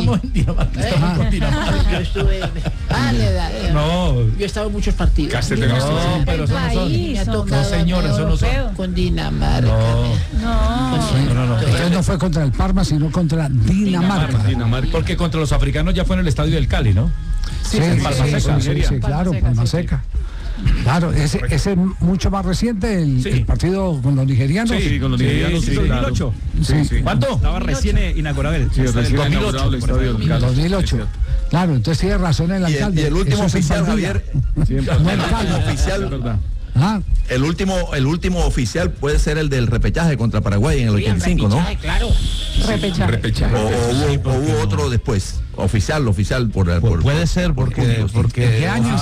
Estamos en Dinamarca. Estamos con Dinamarca. Yo estuve. Dale. No. Yo he estado en muchos partidos. No, pero eso no son. Me ha tocado No, señora, eso no son. con Dinamarca. No. Entonces no fue contra el Parma, sino contra Dinamarca. Porque contra los africanos ya fue en el estadio del Cali, ¿no? Sí, sí, claro, Palma Seca. Claro, ese es mucho más reciente, el partido con los nigerianos. Sí, con los nigerianos. Sí, 2008. Sí. ¿Cuánto? Estaba recién inaugurado el Recién inaugurado el estadio del Cali. 2008. Claro, entonces tiene razón el alcalde. Y el último Eso es oficial, Valdivia. Javier. No el Cali. Oficial. Ah, El último oficial puede ser el del repechaje contra Paraguay en el 85, ¿no? Claro. Repechaje. O hubo otro después. Oficial puede ser porque ¿qué año?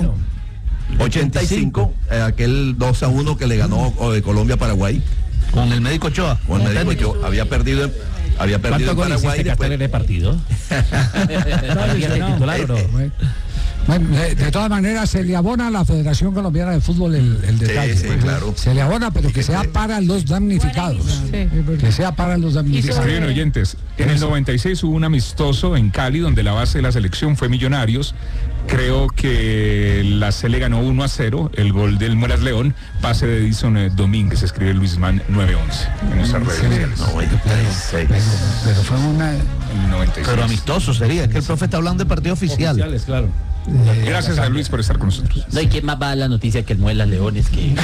85, aquel 2-1 que le ganó Colombia a Paraguay. con el médico Ochoa. Con el médico Ochoa. Había perdido en Paraguay después en el partido? ¿Titular o no? Bueno, de todas maneras se le abona a la Federación Colombiana de Fútbol el detalle. Sí, claro. Se le abona, pero que sea para los damnificados. Que sea para los damnificados. Escriben oyentes, en el 96 hubo un amistoso en Cali donde la base de la selección fue Millonarios. Creo que la C le ganó 1-0, el gol del Muelas León, pase de Edison Domínguez, escribe Luisman 911 en nuestras redes sociales. 96. Pero fue una... 96. Pero amistoso sería, es que el profe está hablando de partido oficial. Oficiales, claro. Gracias a Luis por estar con nosotros. No, ¿y quién más va a dar la noticia que el Muelas Leones que...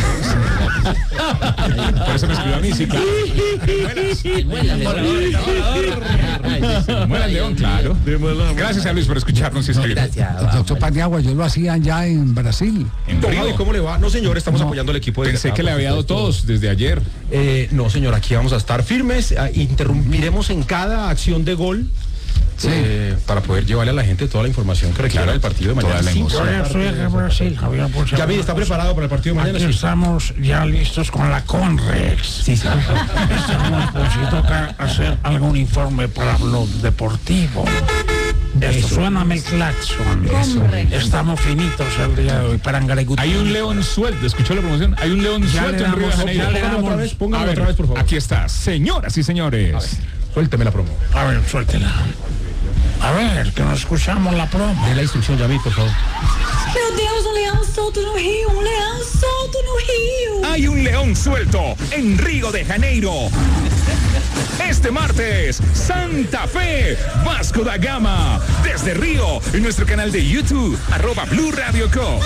Por eso me escribió a mí, sí, claro. El Muelas Leones. Muelas León, claro. Gracias a Luis por escucharnos y escribir. Gracias. Doctor Paniagua, yo lo hacía ya en Brasil. En Don Río. Javi, ¿cómo le va? No, señor, estamos apoyando al equipo de Pensé acá, que le por había dado supuesto. todos desde ayer. No, señor, aquí vamos a estar firmes, interrumpiremos en cada acción de gol para poder llevarle a la gente toda la información que requiera del partido de mañana. Toda la emoción. Cinco. Estoy acá en Brasil, Javier Pulse. David, ¿está preparado para el partido de mañana? Aquí Sí. estamos ya listos con la Conrex. Sí. Estamos por si toca hacer algún informe para Blog Deportivo. Esto, suéname el claxon. Estamos finitos el día de hoy para Angaregut. Hay un león suelto, ¿escuchó la promoción? Hay un león Ya suelto le en Río de damos, Janeiro. ya le damos. Póngalo otra vez, por favor. Aquí está, señoras y señores. Suélteme la promo. A ver, suéltela. A ver, que nos escuchamos la promo. De la instrucción, David, por favor. Meu Deus, leão solto no Rio, leão solto no Rio. Hay un león suelto en Río de Janeiro. Este martes, Santa Fe, Vasco da Gama, desde Río, en nuestro canal de YouTube, @Blue Radio Co.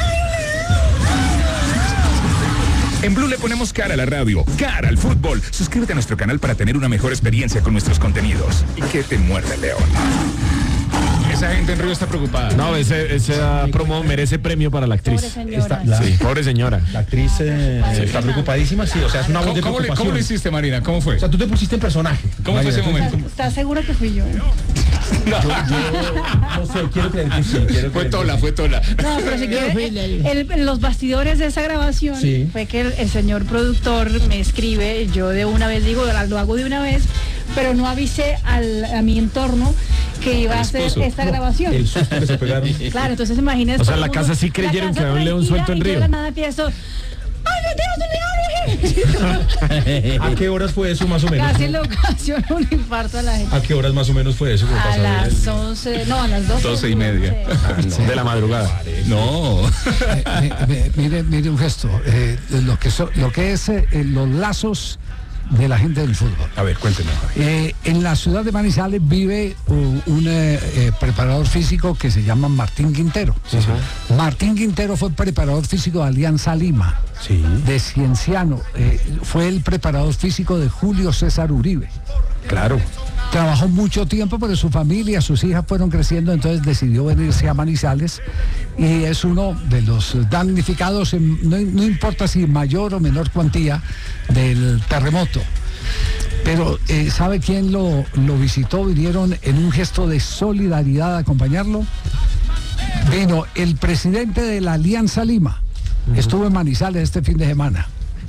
En Blue le ponemos cara a la radio, cara al fútbol. Suscríbete a nuestro canal para tener una mejor experiencia con nuestros contenidos. Y que te muerda el león. Esa gente en Río está preocupada. No, esa promo merece premio para la actriz. Pobre señora. La actriz está preocupadísima, sí, o sea, es una voz de preocupación. ¿Cómo lo hiciste, Marina? ¿Cómo fue? O sea, tú te pusiste en personaje. ¿Cómo fue ese momento? ¿Estás segura que fui yo? No sé, quiero creer que sí. Fue Tola. No, pero si quiere, los bastidores de esa grabación Sí. fue que el señor productor me escribe, yo de una vez digo, lo hago de una vez, pero no avisé a mi entorno que iba a hacer esta grabación. El susto que se pegaron. Claro, entonces imagínese. O sea, en la casa sí creyeron que había un león suelto en Río. Y yo de la nada empiezo, ¡ay, Dios, un león! ¿A qué horas fue eso más o menos? Casi le ocasionó un infarto a la gente. ¿A qué horas más o menos fue eso? A las 11, no, a las 12. 12:30. De la madrugada. No. Mire un gesto. Lo que es los lazos de la gente del fútbol. A ver, cuénteme. En la ciudad de Manizales vive un preparador físico que se llama Martín Quintero. Martín Quintero fue preparador físico de Alianza Lima, de Cienciano. Fue el preparador físico de Julio César Uribe. Claro. Trabajó mucho tiempo, pero su familia, sus hijas fueron creciendo, entonces decidió venirse a Manizales y es uno de los damnificados, no importa si mayor o menor cuantía, del terremoto. Pero ¿sabe quién lo visitó? Vinieron en un gesto de solidaridad a acompañarlo. Vino el presidente de la Alianza Lima, estuvo en Manizales este fin de semana.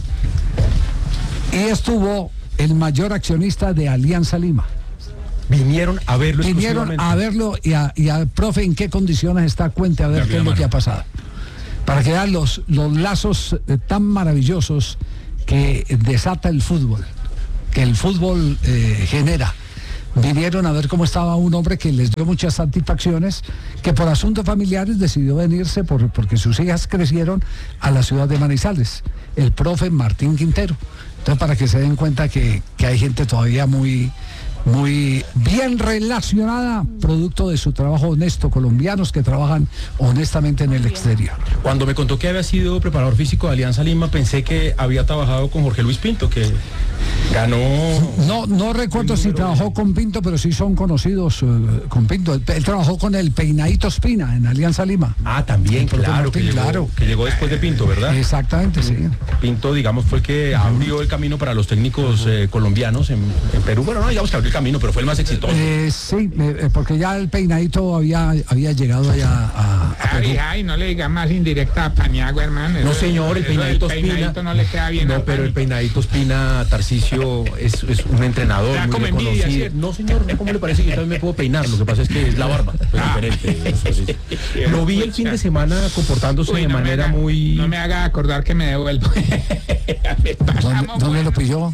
Y estuvo el mayor accionista de Alianza Lima. Vinieron a verlo Vinieron a verlo y a profe, ¿en qué condiciones está? Cuente a ver qué es lo que ha pasado. Para que vean los lazos tan maravillosos que desata el fútbol, que el fútbol genera. vinieron a ver cómo estaba un hombre que les dio muchas satisfacciones, que por asuntos familiares decidió venirse porque sus hijas crecieron a la ciudad de Manizales, el profe Martín Quintero. Entonces, para que se den cuenta que hay gente todavía muy bien relacionada, producto de su trabajo honesto, colombianos que trabajan honestamente en el exterior. Cuando me contó que había sido preparador físico de Alianza Lima, pensé que había trabajado con Jorge Luis Pinto, que ganó... No recuerdo si trabajó con Pinto, pero sí son conocidos con Pinto. Él trabajó con el Peinadito Espina en Alianza Lima. Ah, también, claro, Martín, que llegó después de Pinto, ¿verdad? Exactamente, sí. Pinto, digamos, fue el que abrió el camino para los técnicos colombianos en Perú. Bueno, no digamos que abrió el camino, pero fue el más exitoso. Sí, porque ya el Peinadito había llegado allá a Perú. Ay, no le diga más indirecta a Paniagua, hermano. No, señor, el Peinadito Espina no le queda bien. No, pero el Peinadito Espina, Tarcisio, es un entrenador muy reconocido. No, señor, ¿cómo le parece que yo también me puedo peinar? Lo que pasa es que es la barba, es diferente. Lo vi el fin de semana comportándose de manera muy... No me haga acordar que me devuelvo. ¿Dónde lo pilló?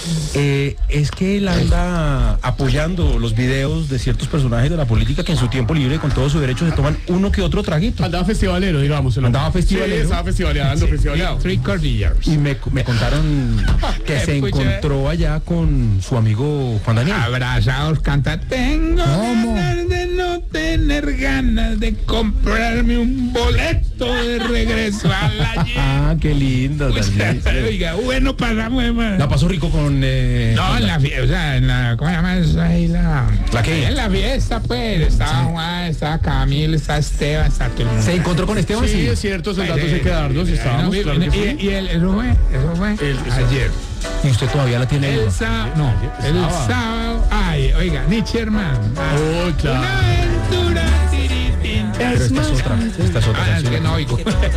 Es que él anda apoyando los videos de ciertos personajes de la política que en su tiempo libre, con todo su derecho, se toman uno que otro traguito. Andaba festivalero, digamos. Andaba festivalero. Sí, estaba festivaleando. Three Cordilleras. Y me contaron que se encontró allá con su amigo Juan Daniel. Abrazados, canta. Tengo ganas de no tener ganas de comprarme un boleto de regreso a la Ah, qué lindo. Oiga, bueno, pasamos, hermano. La pasó rico con... no, en la fiesta, o sea, en la... ¿Cómo se llama eso ahí? ¿La qué? En la fiesta, pues. Estaba Juan, estaba Camilo, estaba Esteban, estaba todo el mundo. ¿Se encontró con Esteban? Sí, es cierto, esos datos hay que darlos. Estábamos, claro que sí. Y eso fue ayer. ¿Y usted todavía la tiene? El sábado. Ay, oiga, Nietzsche, hermano. Oh, claro. Una aventura. Pero esta es otra canción. Que no oigo.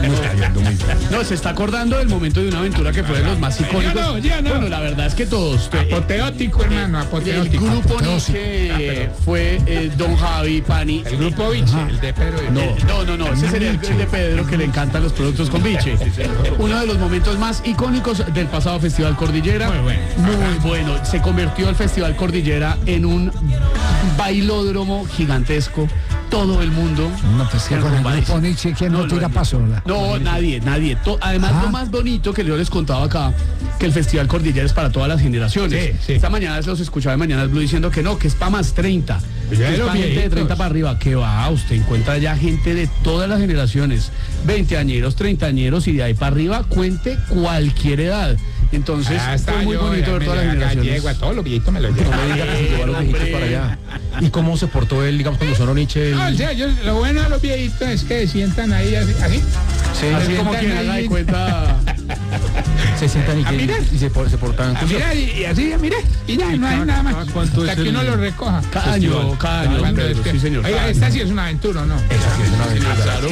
No, se está acordando del momento de una aventura que fue de los más icónicos. No. Bueno, la verdad es que todos. Apoteótico, hermano, apoteótico. El grupo Nietzsche fue Don Javi, Pani. El grupo Biche, el de Pedro. No, ese sería el de Pedro, que le encantan los productos con Biche. Uno de los momentos más icónicos del pasado Festival Cordillera. Muy bueno. Se convirtió el Festival Cordillera en un bailódromo gigantesco. Todo el mundo. No, pues que con el grupo Nietzsche, ¿quién no tira paso? No, nadie. Además, lo más bonito que yo les contaba acá, que el Festival Cordillera es para todas las generaciones. Sí. Esta mañana se los escuchaba en Mañanas Blue diciendo que no, que es para más 30. Pues es para gente de 30 para arriba. Que va, usted encuentra ya gente de todas las generaciones. 20añeros, 30añeros y de ahí para arriba, cuente cualquier edad. Entonces, fue muy bonito ver todas las generaciones. A todos los viejitos me lo llevo. No me diga que se llevó a los viejitos para allá. ¿Y cómo se portó él, digamos, cuando sonó Nietzsche? No, o sea, lo bueno de los viejitos es que sientan ahí así. Sí, así como quien haga de cuenta. Se sientan y se portan. Mira, y así, mira, y ya, no hay nada más. Hasta que uno lo recoja. Cada año, sí, señor. Oiga, esta sí es una aventura, ¿o no? Esa sí es una aventura. Claro.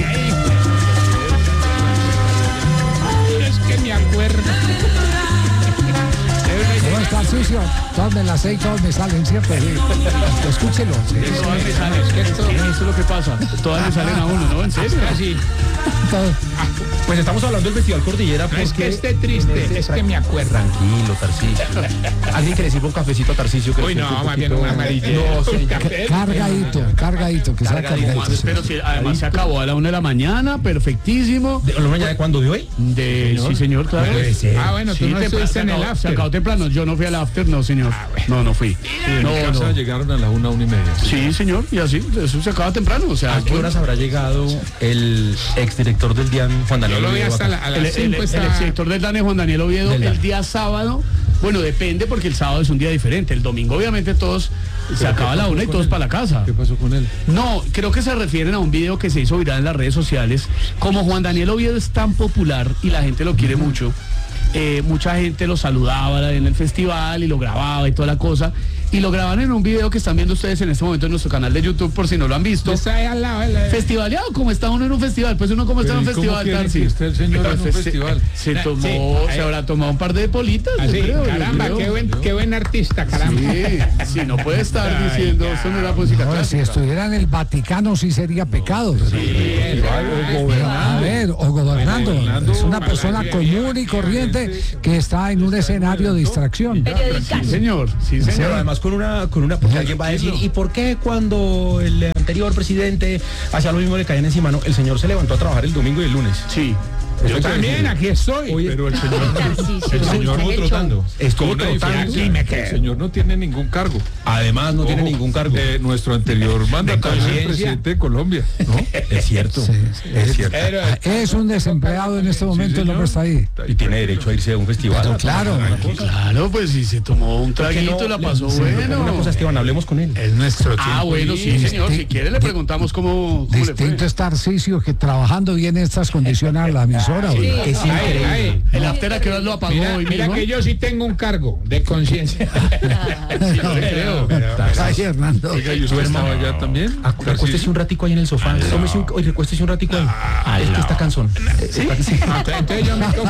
Es que me acuerdo. ¿Cómo está, Sucio? Todos me las sé y todos me salen, ¿cierto? Escúchelo. Todas me salen, eso es lo que pasa. Todas me salen a uno, ¿no? ¿En serio? Así. Pues estamos hablando del Festival Cordillera. No es que esté triste, es que me acuerdo. Tranquilo, Tarcisio. Alguien que le sirva un cafecito a Tarcisio. Uy, no, más bien un amarillero. Cargadito, que sea cargadito. Pero si además se acabó a la 1 de la mañana, perfectísimo. ¿De la mañana de cuándo? ¿De hoy? Sí, señor, claro. Bueno, tú no estuviste en el after. Se acabó temprano, yo no fui al after, no, señor. No fui. No, llegaron a las 1:30. Sí, señor, y así, eso se acaba temprano. O sea, ¿a qué horas habrá llegado el exdirector del DIAN, Juan Daniel Oviedo? Yo lo vi hasta a las 5. El exdirector del DIAN, Juan Daniel Oviedo, el día sábado. Bueno, depende porque el sábado es un día diferente. El domingo, obviamente, todos se acaba la 1 y todos para la casa. ¿Qué pasó con él? No, creo que se refieren a un video que se hizo viral en las redes sociales. Como Juan Daniel Oviedo es tan popular y la gente lo quiere mucho, mucha gente lo saludaba en el festival y lo grababa y toda la cosa. Y lo graban en un video que están viendo ustedes en este momento en nuestro canal de YouTube, por si no lo han visto. Está ahí al lado. Festivaleado, como está uno en un festival. Pues uno como está en un festival, Tarsi. El señor en un festival. Se habrá tomado un par de politas. Así, caramba, qué buen artista, caramba. Sí, no puede estar diciendo, eso no era música clásica. Si estuviera en el Vaticano sí sería pecado. O gobernando. Es una persona común y corriente que está en un escenario de distracción. Sí, señor. Además, con una porque alguien va a decir, ¿y por qué cuando el anterior presidente hacía lo mismo le caían encima? No, el señor se levantó a trabajar el domingo y el lunes. Sí. Yo también, aquí estoy. Oye, pero el señor estuvo trotando. Estuvo trotando. El señor no tiene ningún cargo. Además, no tiene ningún cargo. Nuestro anterior mandatario es el presidente de Colombia, ¿no? Es cierto. Sí. Es cierto. Es un desempleado en este momento, el hombre está ahí. Y tiene derecho a irse a un festival. Pero claro. Claro, pues si se tomó un traguito, la pasó bueno. Una cosa, Esteban, hablemos con él. Es nuestro tiempo. Ah, bueno, sí, señor. Si quiere le preguntamos cómo le fue. Distinto es Tarcisio, que trabajando bien en estas condiciones a la emisora. Es increíble. El after a que lo apagó hoy Mira mismo. que yo sí tengo un cargo de conciencia. Sí, no le creo. Ay, Hernando. Oiga, ¿y usted estaba allá también? Acuéstese un ratico ahí en el sofá. Tómese recuéstese un ratico ahí. Es que está cansón. Entonces yo me quedo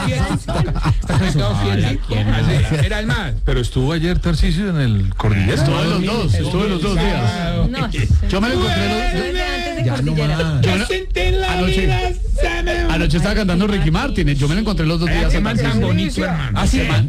quietito. Era el más. Pero estuvo ayer Tarcisio en el Cordillera. Estuvo los dos días. No, Yo me lo encontré anoche estaba cantando Ricky Martin. Yo me lo encontré los 2 días. Qué man tan bonito, hermano. Así, man.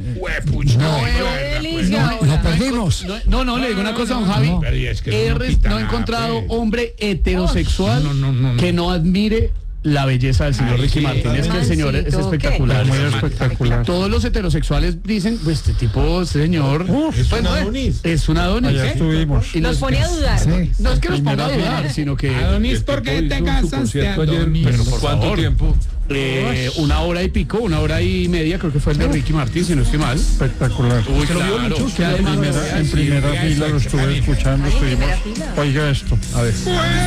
Nos perdimos. No, le digo una cosa, don Javi. No he encontrado hombre heterosexual que no admire la belleza del señor Ricky Martin. Es que el señor es espectacular. Muy espectacular. Todos los heterosexuales dicen, pues este señor es un Adonis. Allá estuvimos. Y nos pone a dudar. Sí. No es que nos ponga a dudar, sino que Adonis, ¿por qué te casaste, Adonis? Pero ¿por cuánto tiempo? 1 hora y pico, 1 hora y media, creo que fue el de Ricky Martin, si no estoy mal. Espectacular. Uy, claro, que además En primera fila lo estuve escuchando. Estuvimos. Oiga esto. A ver.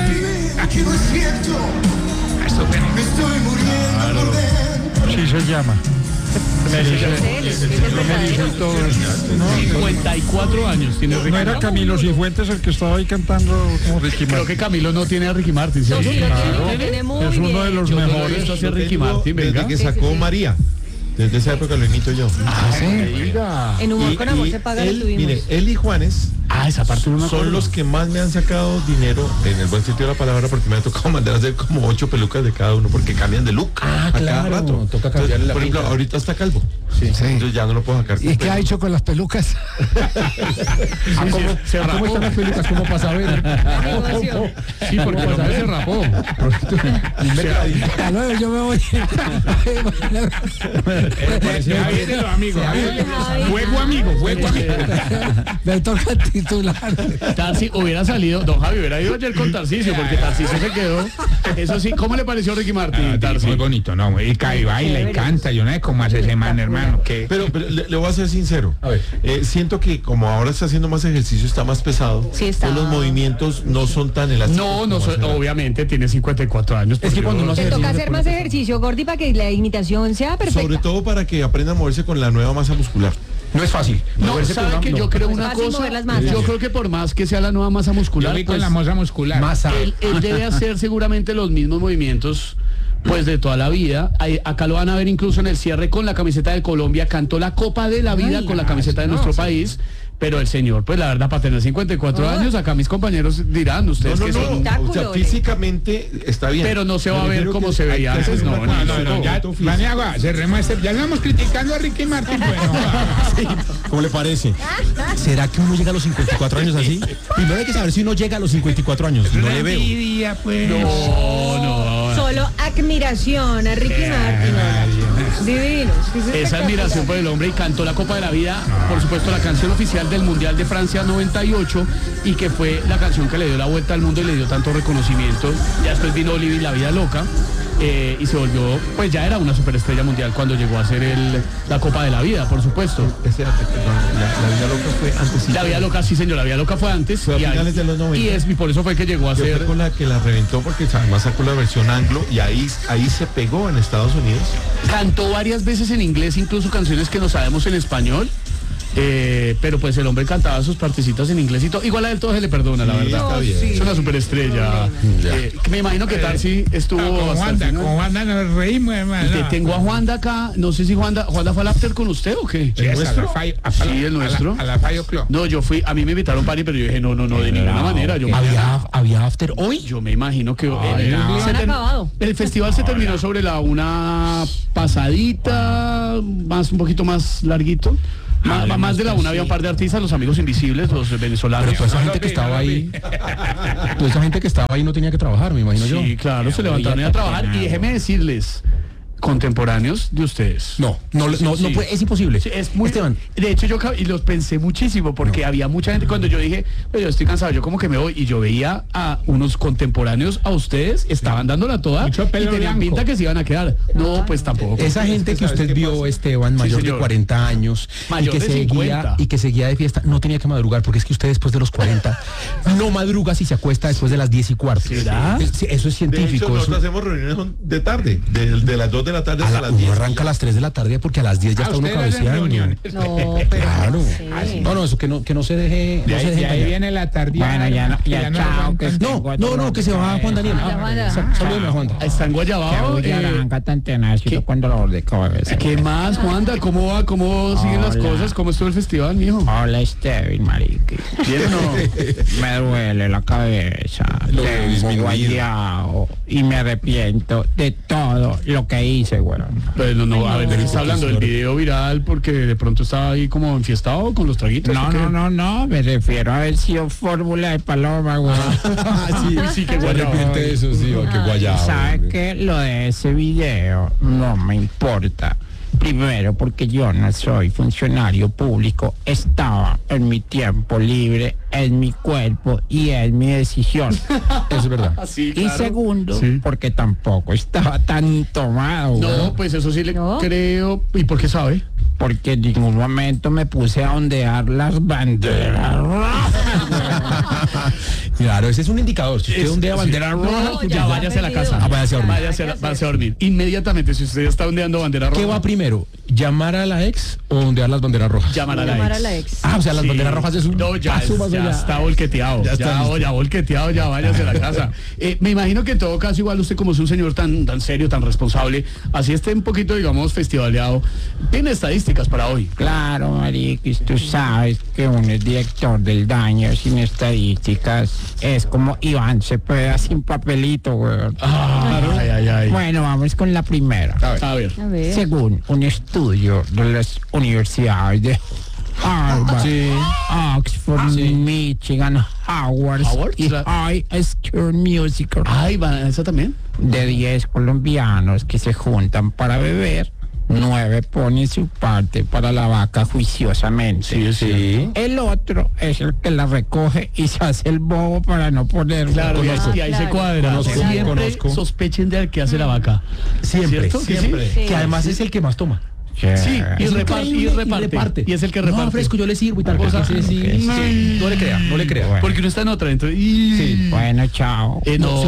Sí se llama. Me dice todo esto. 54 años tiene Ricky ¿No era Martin. Camilo Cifuentes el que estaba ahí cantando como Ricky Creo Martin? que Camilo no tiene a Ricky Martin. ¿Sí? Claro. Es uno de los mejores. Esto hace Ricky Martin, venga. Desde que sacó María. Desde esa época lo imito yo. Ah, sí. En Humor con Amor se paga, lo tuvimos. Mire, él y Juanes Esa parte no me acuerdo. son los que más me han sacado dinero, en el buen sentido de la palabra, porque me ha tocado mandar a hacer como 8 pelucas de cada uno, porque cambian de look a cada rato. Toca cambiarle la por ejemplo, pinta. ahorita está calvo. Sí. Entonces ya no lo puedo sacar. ¿Y qué ha hecho con las pelucas? ¿Cómo están las pelucas? ¿Cómo pasa a ver? Sí, porque el hombre se rapó. Hasta luego, yo me voy. Fuego amigo. Me toca titular. Tarsi hubiera salido, don Javi hubiera ido ayer con Tarcisio, porque Tarcisio se quedó. Eso sí, ¿cómo le pareció Ricky Martin, Tarsi? Muy bonito, ¿no? Y cae, baila y canta. Yo no sé cómo hace ese man, hermano. Pero le voy a ser sincero. Siento que como ahora está haciendo más ejercicio, está más pesado. Sí, está. Los movimientos no son tan elásticos. Obviamente tiene 54 años. Es que cuando uno Te toca hacer más ejercicio, Gordy, para que la imitación sea perfecta. Sobre todo para que aprenda a moverse con la nueva masa muscular. No es fácil. No, ¿sabe que yo creo una fácil cosa? mover las masas. Yo creo que por más que sea la nueva masa muscular, Yo vi con la masa muscular. él debe hacer seguramente los mismos movimientos pues de toda la vida. Acá lo van a ver incluso en el cierre con la camiseta de Colombia. Cantó la Copa de la Vida con la camiseta de nuestro país. Pero el señor, pues la verdad, para tener 54 años, acá mis compañeros dirán, ustedes que son... O sea, físicamente está bien. Pero no se va a ver como se veía antes, no. Ya, Maniagua, cerremos ya estamos criticando a Ricky Martin. Bueno, ¿Cómo le parece? ¿Será que uno llega a los 54 años así? Primero hay que saber si uno llega a los 54 años. No le veo. envidia, pues. No. Solo admiración a Ricky Martin. Divinos. Esa admiración por el hombre, y cantó la Copa de la Vida, por supuesto la canción oficial del Mundial de Francia 98, y que fue la canción que le dio la vuelta al mundo y le dio tanto reconocimiento. Ya después vino Olivia y La Vida Loca, y se volvió, pues ya era una superestrella mundial cuando llegó a hacer la Copa de la Vida, por supuesto. La Vida Loca fue antes. La Vida Loca, sí señor, La Vida Loca fue antes. Fue a finales de los 90. Y por eso fue que llegó a Yo ser... fue con la que la reventó, porque además sacó la versión anglo y ahí se pegó en Estados Unidos. Cantó varias veces en inglés, incluso canciones que no sabemos en español. Pero pues el hombre cantaba sus partecitas en inglés y todo. Igual a él todo se le perdona, la verdad. Está bien. Es una superestrella. Me imagino que Tarsi estuvo con Juanda nos reímos, hermano. Y tengo a Juanda acá. No sé si Juanda fue al after con usted o qué. Sí, ¿el nuestro? Sí, el nuestro. A la Fallo Club. No, yo fui, a mí me invitaron para ir, pero yo dije, no, de ninguna manera. ¿Había after hoy? Yo me imagino que acabado. el festival se terminó sobre una pasadita, un poquito más larguito. Más de la una había un par de artistas, los amigos invisibles, los venezolanos. Pero toda esa gente que estaba ahí, toda esa gente que estaba ahí no tenía que trabajar, me imagino yo. Sí, claro, se levantaron a trabajar. Y déjeme decirles, contemporáneos de ustedes. No puede, es imposible. Sí, es muy, Esteban. De hecho, yo y los pensé muchísimo porque había mucha gente. Cuando yo dije, pues yo estoy cansado, yo como que me voy, y yo veía a unos contemporáneos a ustedes, estaban dándola toda y tenían pinta que se iban a quedar. No, pues tampoco. Esa gente que usted vio, Esteban, mayor de 40 años, mayor y que seguía de fiesta, no tenía que madrugar, porque es que usted después de los 40 no madruga si se acuesta después de las 10:15. ¿Será? Eso es científico. De hecho, nosotros hacemos reuniones de tarde, de las 2 de la tarde hasta las 10. Arranca a las 3 de la tarde porque a las 10 ya está uno cabeceando. No, pero claro. No, eso que no se deje. De ahí viene la tardía. Bueno, no, que se va Juan Daniel. Salúdeme, Juan. Está en Guayabao. Arranca tan tenaz cuando lo de cabeza. ¿Qué más, Juanda? ¿Cómo va? ¿Cómo siguen las cosas? ¿Cómo estuvo el festival, mijo? Hola, Esteban, mariqui. ¿Bien o no? Me duele la cabeza. Tengo guayao y me arrepiento de todo lo que hice, güey. Pero no, a ver, ¿de qué está hablando? ¿El video viral porque de pronto estaba ahí como enfiestado con los traguitos? No, me refiero a haber sido fórmula de paloma, güey. Sí, que guayao. De eso, sí, que guayao. ¿Sabes qué? Lo de ese video no me importa. Primero, porque yo no soy funcionario público, estaba en mi tiempo libre, en mi cuerpo y en mi decisión. Eso es verdad. Sí, claro. Y segundo, porque tampoco estaba tan tomado. No, pues eso sí le creo. ¿Y por qué sabe? Porque en ningún momento me puse a ondear las banderas rojas. Claro, ese es un indicador. Si usted ondea bandera roja, ya váyase a la casa. Váyase a dormir. Váyase a dormir. Inmediatamente, si usted está ondeando bandera roja. ¿Qué va primero? ¿Llamar a la ex o ondear las banderas rojas? Llamar a la ex. O sea, las banderas rojas es un ya está volqueteado. Ya volqueteado, ya váyase a la casa. Me imagino que en todo caso, igual usted, como es un señor tan serio, tan responsable, así esté un poquito, digamos, festivaleado, tiene estadísticas para hoy. Claro, mariquis, tú sabes que uno es director del daño sin estadísticas. Es como Iván Cepeda sin papelito, güey. Ay. Bueno, vamos con la primera. A ver. Según un estudio de las universidades de Harvard, Oxford, Michigan, Howard y High School Musical. ¿Esa también? De 10 colombianos que se juntan para beber, 9 ponen su parte para la vaca juiciosamente. Sí. El otro es el que la recoge y se hace el bobo para no ponerla. Claro, y ahí se cuadra. Siempre sospechen del que hace la vaca. Siempre. Sí. Que además es el que más toma. Sí, y reparte. Y es el que reparte. No, fresco, yo le sirvo y tal cosa. Sí. No le crea. Bueno. Porque uno está en otra, entonces. Sí. Bueno, chao.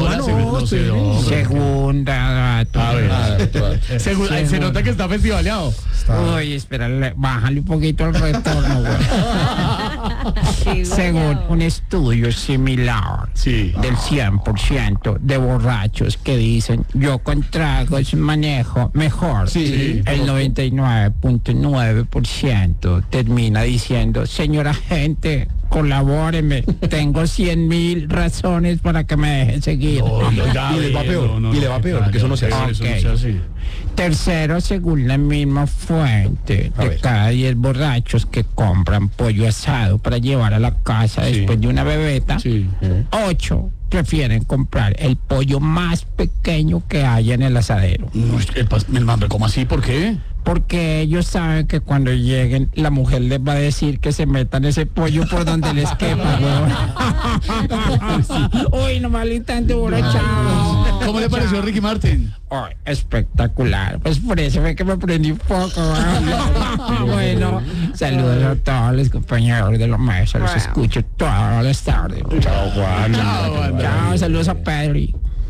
Segunda. A ver. Se nota que está festivaleado. Uy, espérale, bájale un poquito el retorno, güey. Según un estudio similar del 100% de borrachos que dicen yo con tragos manejo mejor, el 99.9% termina diciendo señora gente, colabóreme, tengo 100,000 razones para que me deje seguir. Y le va peor, porque eso no se hace. Tercero, según la misma fuente, de cada 10 borrachos que compran pollo asado para llevar a la casa después de una bebeta, 8 prefieren comprar el pollo más pequeño que haya en el asadero. ¿Cómo así? ¿Por qué? Porque ellos saben que cuando lleguen la mujer les va a decir que se metan ese pollo por donde les quepa, Uy, no vale tanto borrachado. ¿Cómo le pareció Ricky Martin? Oh, espectacular. Pues por eso fue que me prendí un poco. Bueno, saludos a todos los compañeros de la mesa. Los escucho todas las tardes. Chao, Juan. Chao, saludos a Pedro.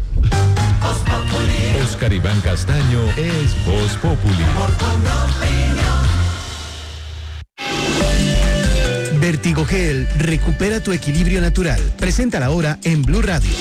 Oscar Iván Castaño es Voz Populi. Vertigogel recupera tu equilibrio natural. Presenta la hora en Blue Radio.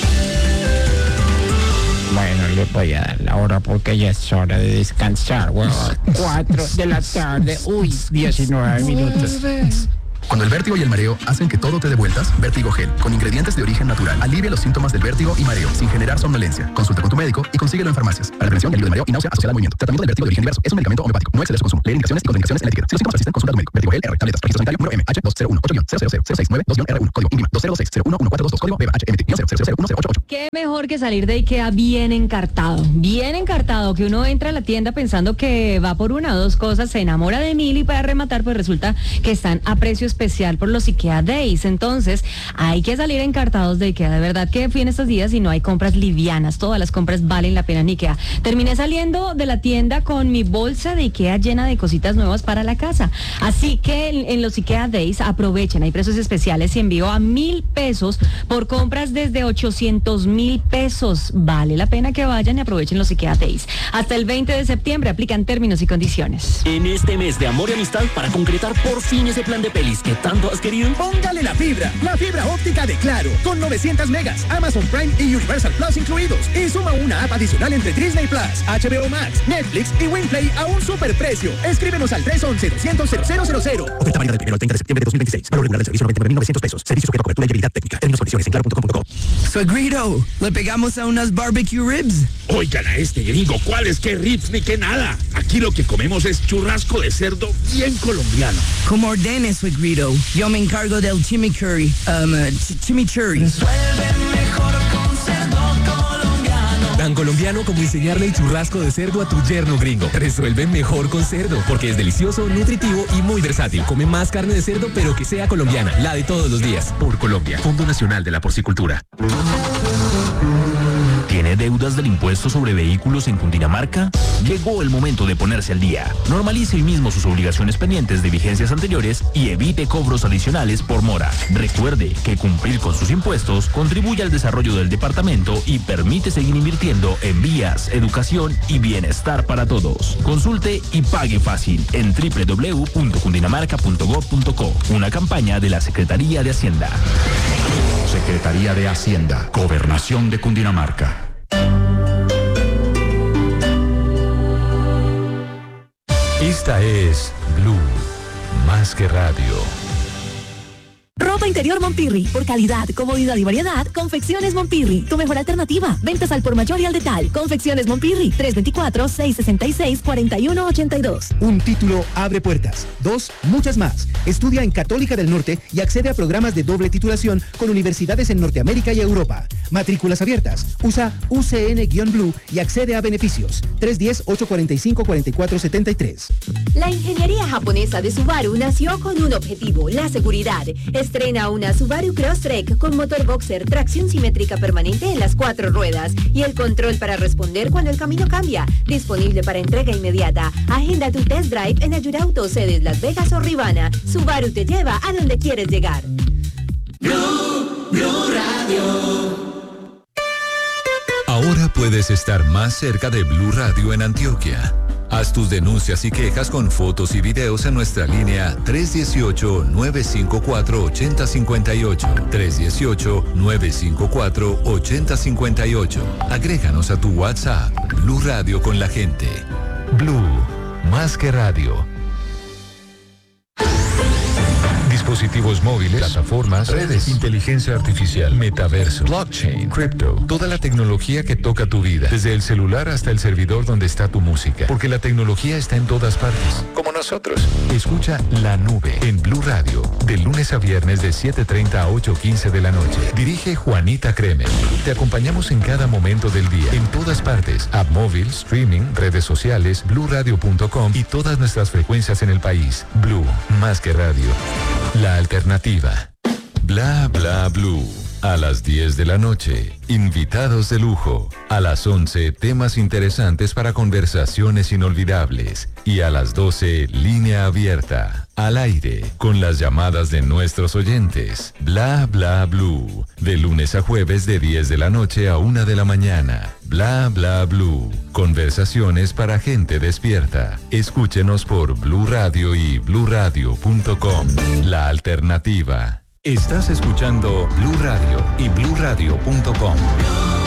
Bueno, le voy a dar la hora porque ya es hora de descansar, 4 de la tarde, 19 minutos. Cuando el vértigo y el mareo hacen que todo te dé vueltas, Vértigo Gel, con ingredientes de origen natural, alivia los síntomas del vértigo y mareo sin generar somnolencia. Consulta con tu médico y consíguelo en farmacias. Para prevención y alivio de mareo y náusea asociada al movimiento. Tratamiento del vértigo de origen diverso. Es un medicamento homeopático. No excede su consumo. Lee indicaciones y contraindicaciones en la etiqueta. Si los síntomas persisten, consulta a tu médico. Vértigo Gel R. Tabletas. Registro sanitario número MH2018-000-069-2-R1. Código INVIMA 202601422. Código BHMT-0000188. Qué mejor que salir de IKEA bien encartado. Bien encartado, que uno entra a la tienda pensando que va por una o dos cosas, se enamora de mil y para rematar pues resulta que están a precio especial por los IKEA Days. Entonces hay que salir encartados de IKEA. De verdad que fui en estos días y no hay compras livianas. Todas las compras valen la pena en IKEA. Terminé saliendo de la tienda con mi bolsa de IKEA llena de cositas nuevas para la casa. Así que en los IKEA Days aprovechen. Hay precios especiales y envío a 1,000 pesos por compras desde 800,000 pesos. Vale la pena que vayan y aprovechen los IKEA Days. Hasta el 20 de septiembre aplican términos y condiciones. En este mes de amor y amistad, para concretar por fin ese plan de pelis que tanto has querido, póngale la fibra óptica de Claro, con 900 megas, Amazon Prime y Universal Plus incluidos. Y suma una app adicional entre Disney Plus, HBO Max, Netflix y Winplay a un superprecio. Escríbenos al 311-200-0000. Oferta válida del 1 al 30 de septiembre de 2026. Valor regular del servicio 99,900 pesos. Servicio sujeto a cobertura y habilidad técnica. Términos y condiciones en claro.com.co. Suegrito, ¿le pegamos a unas barbecue ribs? Oigan a este gringo, ¿cuáles qué ribs ni qué nada? Aquí lo que comemos es churrasco de cerdo bien colombiano. Como ordene, Suegrito. Yo me encargo del chimichurri. Chimichurri. Tan colombiano como enseñarle el churrasco de cerdo a tu yerno gringo. Resuelve mejor con cerdo, porque es delicioso, nutritivo y muy versátil. Come más carne de cerdo, pero que sea colombiana, la de todos los días. Por Colombia, Fondo Nacional de la Porcicultura. ¿Tiene deudas del impuesto sobre vehículos en Cundinamarca? Llegó el momento de ponerse al día. Normalice hoy mismo sus obligaciones pendientes de vigencias anteriores y evite cobros adicionales por mora. Recuerde que cumplir con sus impuestos contribuye al desarrollo del departamento y permite seguir invirtiendo en vías, educación y bienestar para todos. Consulte y pague fácil en www.cundinamarca.gov.co. Una campaña de la Secretaría de Hacienda. Secretaría de Hacienda, Gobernación de Cundinamarca. Esta es Blue, más que radio. Ropa interior Montpirri. Por calidad, comodidad y variedad, Confecciones Montpirri. Tu mejor alternativa. Ventas al por mayor y al detal. Confecciones Montpirri. 324-666-4182. Un título abre puertas. 2, muchas más. Estudia en Católica del Norte y accede a programas de doble titulación con universidades en Norteamérica y Europa. Matrículas abiertas. Usa UCN-Blue y accede a beneficios. 310-845-4473. La ingeniería japonesa de Subaru nació con un objetivo, la seguridad. Estrena una Subaru Crosstrek con motor boxer, tracción simétrica permanente en las 4 ruedas y el control para responder cuando el camino cambia. Disponible para entrega inmediata. Agenda tu test drive en Ayurauto, sedes Las Vegas o Rivana. Subaru te lleva a donde quieres llegar. Blue Radio. Ahora puedes estar más cerca de Blue Radio en Antioquia. Haz tus denuncias y quejas con fotos y videos en nuestra línea 318-954-8058. 318-954-8058. Agréganos a tu WhatsApp. Blue Radio con la gente. Blue, más que radio. Dispositivos móviles, plataformas, redes, inteligencia artificial, metaverso, blockchain, cripto, toda la tecnología que toca tu vida, desde el celular hasta el servidor donde está tu música, porque la tecnología está en todas partes, como nosotros. Escucha La Nube en Blue Radio, de lunes a viernes de 7:30 a 8:15 de la noche. Dirige Juanita Kremer. Te acompañamos en cada momento del día, en todas partes, app móvil, streaming, redes sociales, bluradio.com y todas nuestras frecuencias en el país. Blue, más que radio. La alternativa. Bla bla blue. A las 10 de la noche, invitados de lujo. A las 11, temas interesantes para conversaciones inolvidables. Y a las 12, línea abierta. Al aire, con las llamadas de nuestros oyentes. Bla bla blue. De lunes a jueves de 10 de la noche a 1 de la mañana. Bla bla blue. Conversaciones para gente despierta. Escúchenos por Blue Radio y bluradio.com. La alternativa. Estás escuchando Blue Radio y bluradio.com.